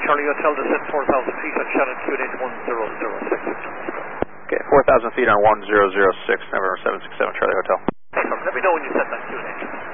Charlie Hotel, descend 4,000 feet on Shannon QNH 1006. Okay, 4,000 feet on 1006, November 767 Charlie Hotel. Excellent. Let me know when you